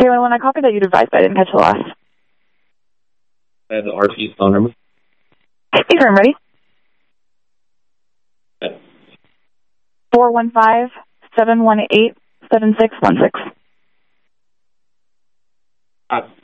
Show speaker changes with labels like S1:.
S1: when I copied that, you'd advised, but I didn't catch the last.
S2: I have the RP's phone number.
S1: Hey, sir, I'm ready.
S2: Okay.
S1: 415-718-7616.